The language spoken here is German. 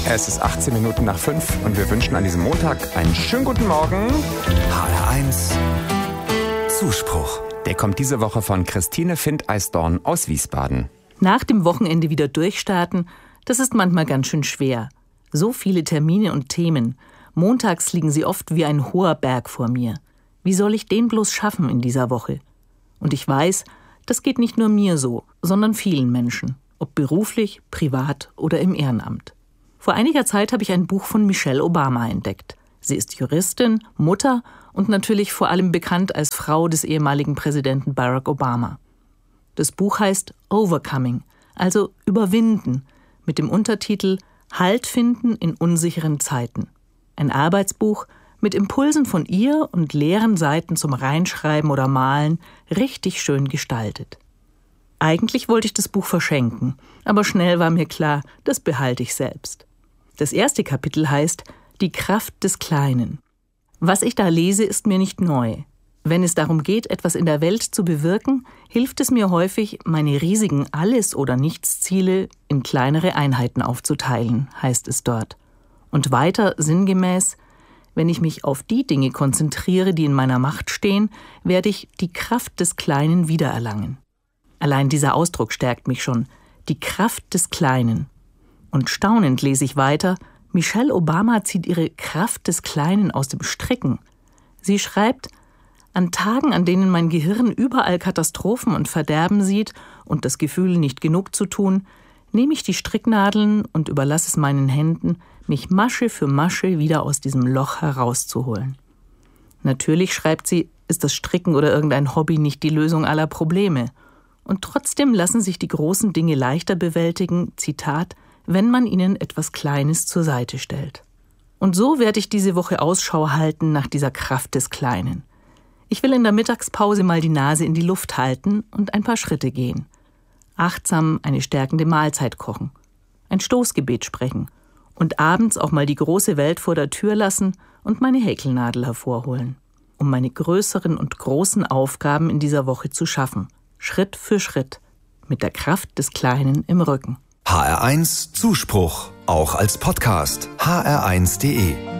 Es ist 18 Minuten nach 5 und wir wünschen an diesem Montag einen schönen guten Morgen. HR1 Zuspruch. Der kommt diese Woche von Christine Findeisdorn aus Wiesbaden. Nach dem Wochenende wieder durchstarten, das ist manchmal ganz schön schwer. So viele Termine und Themen. Montags liegen sie oft wie ein hoher Berg vor mir. Wie soll ich den bloß schaffen in dieser Woche? Und ich weiß, das geht nicht nur mir so, sondern vielen Menschen. Ob beruflich, privat oder im Ehrenamt. Vor einiger Zeit habe ich ein Buch von Michelle Obama entdeckt. Sie ist Juristin, Mutter und natürlich vor allem bekannt als Frau des ehemaligen Präsidenten Barack Obama. Das Buch heißt Overcoming, also Überwinden, mit dem Untertitel Halt finden in unsicheren Zeiten. Ein Arbeitsbuch mit Impulsen von ihr und leeren Seiten zum Reinschreiben oder Malen, richtig schön gestaltet. Eigentlich wollte ich das Buch verschenken, aber schnell war mir klar, das behalte ich selbst. Das erste Kapitel heißt Die Kraft des Kleinen. Was ich da lese, ist mir nicht neu. Wenn es darum geht, etwas in der Welt zu bewirken, hilft es mir häufig, meine riesigen Alles- oder Nichts-Ziele in kleinere Einheiten aufzuteilen, heißt es dort. Und weiter sinngemäß, wenn ich mich auf die Dinge konzentriere, die in meiner Macht stehen, werde ich die Kraft des Kleinen wiedererlangen. Allein dieser Ausdruck stärkt mich schon. Die Kraft des Kleinen. Und staunend lese ich weiter, Michelle Obama zieht ihre Kraft des Kleinen aus dem Stricken. Sie schreibt, an Tagen, an denen mein Gehirn überall Katastrophen und Verderben sieht und das Gefühl, nicht genug zu tun, nehme ich die Stricknadeln und überlasse es meinen Händen, mich Masche für Masche wieder aus diesem Loch herauszuholen. Natürlich, schreibt sie, ist das Stricken oder irgendein Hobby nicht die Lösung aller Probleme. Und trotzdem lassen sich die großen Dinge leichter bewältigen, Zitat, wenn man ihnen etwas Kleines zur Seite stellt. Und so werde ich diese Woche Ausschau halten nach dieser Kraft des Kleinen. Ich will in der Mittagspause mal die Nase in die Luft halten und ein paar Schritte gehen. Achtsam eine stärkende Mahlzeit kochen, ein Stoßgebet sprechen und abends auch mal die große Welt vor der Tür lassen und meine Häkelnadel hervorholen, um meine größeren und großen Aufgaben in dieser Woche zu schaffen. Schritt für Schritt, mit der Kraft des Kleinen im Rücken. HR1 Zuspruch, auch als Podcast. hr1.de